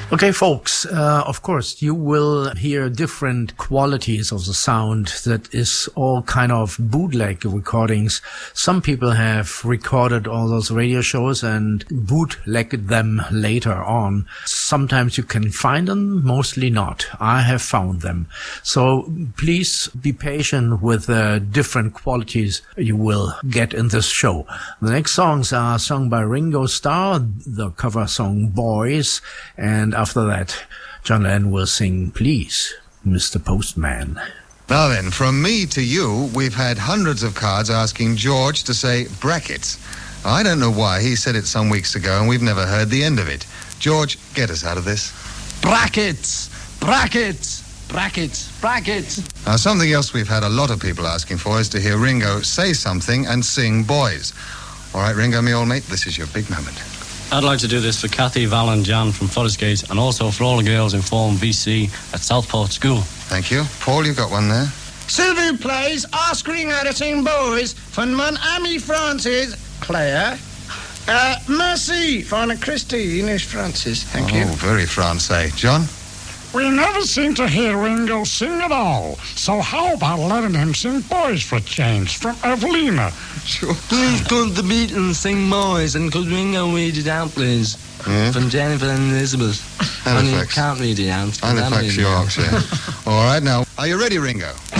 Okay, folks, of course, you will hear different qualities of the sound. That is all kind of bootleg recordings. Some people have recorded all those radio shows and bootlegged them later on. Sometimes you can find them, mostly not. I have found them. So please be patient with the different qualities you will get in this show. The next songs are sung by Ringo Starr, the cover song Boys, and after that, John Lennon will sing Please, Mr. Postman. Now then, from me to you, we've had hundreds of cards asking George to say brackets. I don't know why. He said it some weeks ago and we've never heard the end of it. George, get us out of this. Brackets! Brackets! Brackets! Brackets! Now, something else we've had a lot of people asking for is to hear Ringo say something and sing Boys. All right, Ringo, me old mate, this is your big moment. I'd like to do this for Kathy, Val and Jan from Forest Gate, and also for all the girls in Form VC at Southport School. Thank you. Paul, you've got one there. Sylvie plays Oscaring out to sing Boys for mon ami Francis, Claire. Merci for Christine is Francis. Thank you. Oh, very Francais. John? We never seem to hear Ringo sing at all. So how about letting him sing Boys for a change from Evelina? Sure. Please could the Beatles sing Boys and could Ringo read it out, please? Yeah. From Jennifer and Elizabeth. Halifax. Only you can't read it out. Halifax, Yorkshire. All right, now, are you ready, Ringo?